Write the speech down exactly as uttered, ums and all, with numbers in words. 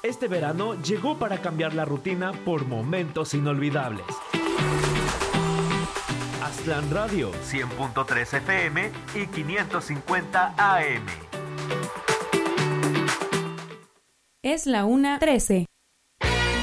Este verano llegó para cambiar la rutina por momentos inolvidables. Aztlán Radio, cien punto tres F M y quinientos cincuenta A M. Es la una trece.